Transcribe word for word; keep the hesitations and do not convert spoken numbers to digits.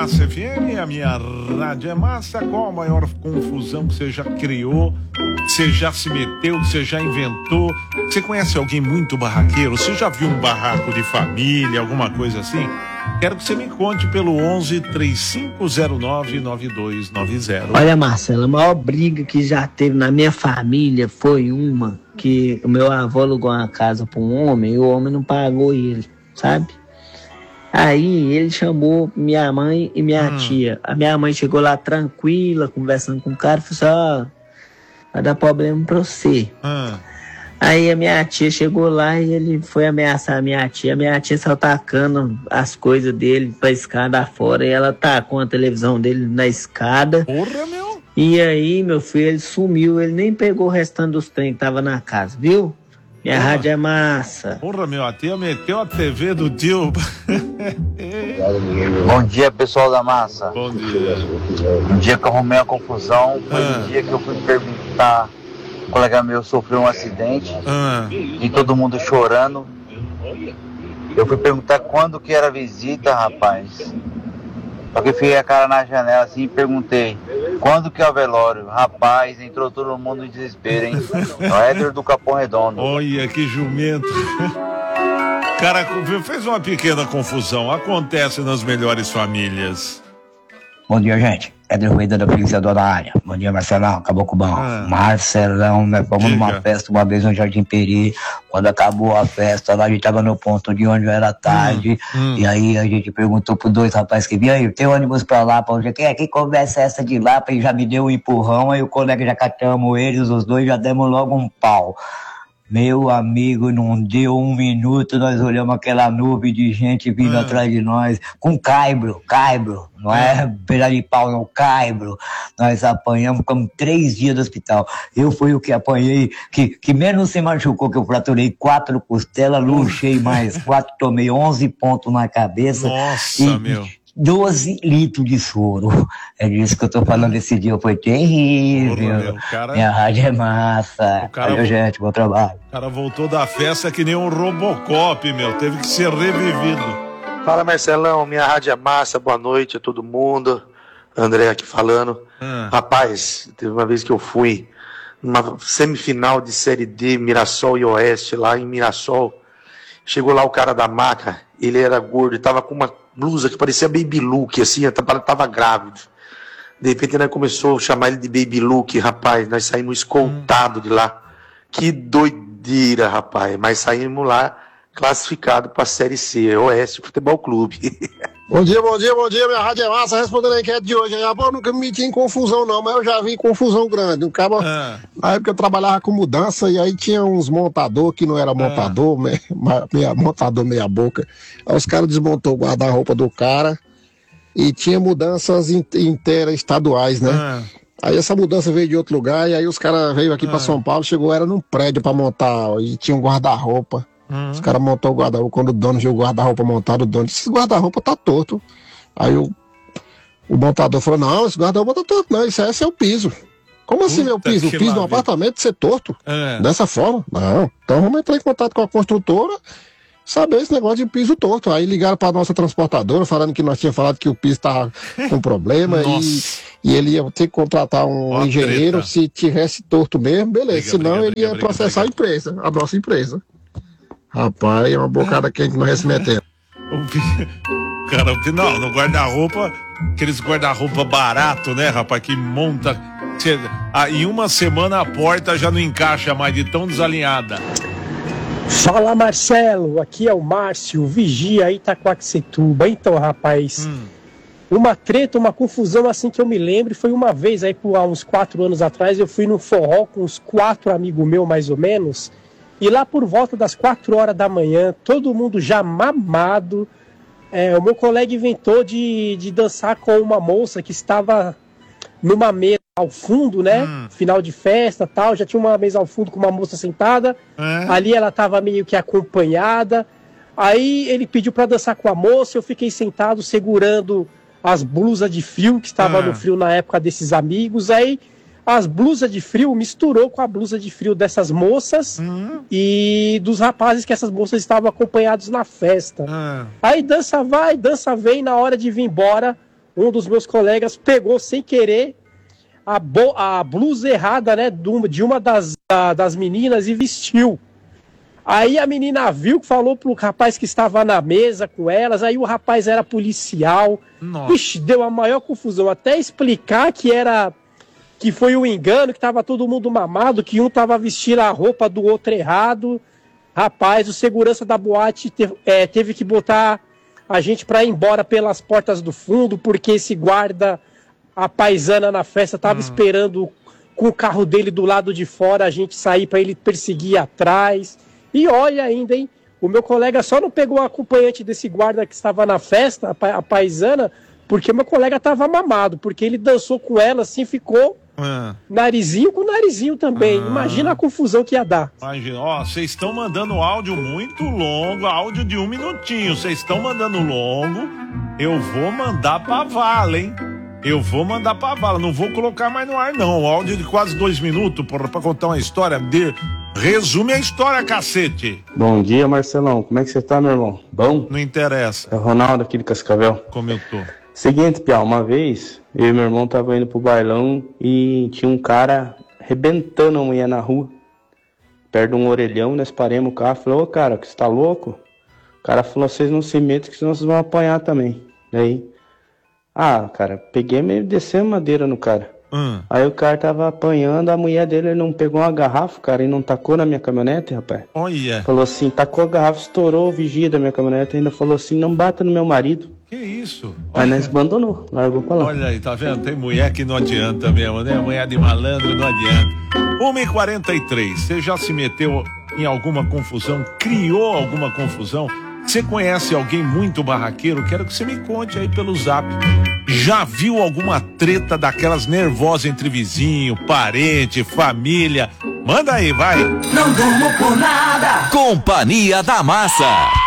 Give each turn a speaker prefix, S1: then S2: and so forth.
S1: Massa F M, a minha rádio é massa. Qual a maior confusão que você já criou, que você já se meteu, que você já inventou? Você conhece alguém muito barraqueiro? Você já viu um barraco de família, alguma coisa assim? Quero que você me conte pelo onze, três cinco zero nove, nove dois nove zero.
S2: Olha, Marcelo, a maior briga que já teve na minha família foi uma que o meu avô alugou uma casa para um homem e o homem não pagou ele, sabe? Aí ele chamou minha mãe e minha hum. tia. A minha mãe chegou lá tranquila, conversando com o cara, e falou assim, ó, vai dar problema pra você. Hum. Aí a minha tia chegou lá e ele foi ameaçar a minha tia. A minha tia só tacando as coisas dele pra escada fora. E ela tacou a televisão dele na escada.
S1: Porra, meu!
S2: E aí, meu filho, ele sumiu. Ele nem pegou o restante dos trem que tava na casa, viu? Minha Porra. rádio é massa.
S1: Porra, meu, a tia meteu a T V do tio.
S3: Bom dia, pessoal da massa.
S1: Bom dia.
S3: Um dia que eu arrumei a confusão foi ah. um dia que eu fui perguntar. Um colega meu sofreu um acidente ah. e todo mundo chorando. Eu fui perguntar quando que era a visita, rapaz. Só que eu fiquei a cara na janela assim e perguntei, quando que é o velório? Rapaz, entrou todo mundo em desespero, hein? No Éder do Capão Redondo.
S1: Olha, que jumento. Cara, fez uma pequena confusão. Acontece nas melhores famílias.
S4: Bom dia, gente. Éder Rueda da Feliciador da área. Bom dia, Marcelão. Acabou com o bom. Ah. Marcelão, nós fomos Diga. numa festa uma vez no Jardim Peri. Quando acabou a festa, lá a gente tava no ponto de onde era tarde. Hum, hum. E aí a gente perguntou pro dois rapazes que vinham aí, tem ônibus pra lá, pra onde é que é? Que conversa é essa de lá? Ele já me deu um empurrão, aí o colega já catamos eles, os dois já demos logo um pau. Meu amigo, não deu um minuto, nós olhamos aquela nuvem de gente vindo ah. atrás de nós, com caibro, caibro, não ah. é pedaço de pau, não, caibro. Nós apanhamos, ficamos três dias no hospital. Eu fui o que apanhei, que, que menos se machucou, que eu fraturei quatro costelas, luxei mais quatro, tomei onze pontos na cabeça.
S1: Nossa,
S4: e,
S1: meu.
S4: doze litros de soro. É disso que eu tô falando esse dia. Foi terrível. Porra, meu, cara... Minha rádio é massa.
S1: Cara...
S4: Aí, gente, bom trabalho.
S1: O cara voltou da festa que nem um Robocop, meu. Teve que ser revivido.
S5: Fala, Marcelão. Minha rádio é massa. Boa noite a todo mundo. André aqui falando. Hum. Rapaz, teve uma vez que eu fui numa semifinal de Série D, Mirassol e Oeste, lá em Mirassol. Chegou lá o cara da maca. Ele era gordo e tava com uma blusa que parecia Baby Luke, assim, tava, tava grávido. De repente, nós começou a chamar ele de Baby Luke, rapaz, nós saímos escoltados de lá. Que doideira, rapaz, mas saímos lá classificado para a Série C, Oeste Futebol Clube.
S6: Bom dia, bom dia, bom dia, minha rádio é massa, respondendo a enquete de hoje. Eu nunca me meti em confusão não, mas eu já vi em confusão grande. Um cara, ah. Na época eu trabalhava com mudança e aí tinha uns montador que não era montador, ah. meia, meia, montador meia boca. Aí os caras desmontou o guarda-roupa do cara e tinha mudanças interestaduais, né? Ah. Aí essa mudança veio de outro lugar e aí os caras veio aqui ah. para São Paulo, chegou, era num prédio para montar e tinha um guarda-roupa. Uhum. Os caras montou o guarda-roupa, quando o dono viu o guarda-roupa montado, o dono disse, esse guarda-roupa tá torto. Aí o, o montador falou, não, esse guarda-roupa tá torto, não, isso é, esse é o piso. Como assim, meu piso? O piso de um apartamento ser torto? É. Dessa forma? Não. Então vamos entrar em contato com a construtora, saber esse negócio de piso torto. Aí ligaram pra nossa transportadora, falando que nós tínhamos falado que o piso tava com problema e, e ele ia ter que contratar um Ó, engenheiro treta. Se tivesse torto mesmo, beleza. Briga, Senão briga, ele briga, ia briga, processar briga. a empresa, a nossa empresa. Rapaz, é uma bocada quente nós se metemos.
S1: Cara, não, no guarda-roupa, aqueles guarda-roupa barato, né, rapaz, que monta. Ah, em uma semana a porta já não encaixa mais de tão desalinhada.
S7: Fala, Marcelo, aqui é o Márcio, vigia Itaquaquecetuba. Então, rapaz, hum. uma treta, uma confusão assim que eu me lembro, foi uma vez aí, por há uns quatro anos atrás, eu fui no forró com uns quatro amigos meus, mais ou menos. E lá por volta das quatro horas da manhã, todo mundo já mamado, é, o meu colega inventou de, de dançar com uma moça que estava numa mesa ao fundo, né? Hum. Final de festa e tal, já tinha uma mesa ao fundo com uma moça sentada. É. Ali ela estava meio que acompanhada. Aí ele pediu para dançar com a moça, eu fiquei sentado segurando as blusas de frio, que estava é. no frio na época desses amigos. Aí as blusas de frio misturou com a blusa de frio dessas moças uhum. e dos rapazes que essas moças estavam acompanhados na festa. Uhum. Aí dança vai, dança vem, na hora de vir embora, um dos meus colegas pegou sem querer a, bo- a blusa errada, né, de uma das, da, das meninas e vestiu. Aí a menina viu, falou pro rapaz que estava na mesa com elas, aí o rapaz era policial.
S1: Nossa.
S7: Ixi, deu a maior confusão, até explicar que era, que foi um engano, que tava todo mundo mamado, que um tava vestindo a roupa do outro errado. Rapaz, o segurança da boate teve, é, teve que botar a gente pra ir embora pelas portas do fundo, porque esse guarda, a paisana na festa, tava hum. esperando com o carro dele do lado de fora, a gente sair pra ele perseguir atrás. E olha ainda, hein? O meu colega só não pegou a acompanhante desse guarda que estava na festa, a, pa- a paisana, porque o meu colega estava mamado, porque ele dançou com ela assim, ficou ah. narizinho com narizinho também. Ah. Imagina a confusão que ia dar.
S1: Imagina, ó, vocês estão mandando áudio muito longo, áudio de um minutinho, vocês estão mandando longo, eu vou mandar pra vala, hein? Eu vou mandar pra vala, não vou colocar mais no ar não, áudio de quase dois minutos, porra, pra contar uma história de... Resume a história, cacete.
S8: Bom dia, Marcelão. Como é que você tá, meu irmão? Bom?
S1: Não interessa.
S8: É o Ronaldo aqui de Cascavel.
S1: Como eu tô?
S8: Seguinte, Piau, uma vez, eu e meu irmão tava indo pro bailão e tinha um cara arrebentando a mulher na rua. Perto de um orelhão, nós paramos o carro e falou, ô cara, que você tá louco? O cara falou, vocês não se metam que senão vocês vão apanhar também. Daí, ah, cara, peguei meio descendo madeira no cara. Hum. Aí o cara tava apanhando, a mulher dele ele não pegou uma garrafa, cara, e não tacou na minha caminhonete, rapaz.
S1: Olha.
S8: Falou assim, tacou a garrafa, estourou o vigia da minha caminhonete, ainda falou assim, não bata no meu marido.
S1: Que isso?
S8: Aí nós abandonou, largou pra lá.
S1: Olha aí, tá vendo? Tem mulher que não adianta mesmo, né? Mulher de malandro não adianta. uma e quarenta e três, você já se meteu em alguma confusão, criou alguma confusão? Você conhece alguém muito barraqueiro? Quero que você me conte aí pelo zap. Já viu alguma treta daquelas nervosas entre vizinho, parente, família? Manda aí, vai.
S9: Não durmo por nada. Companhia da Massa.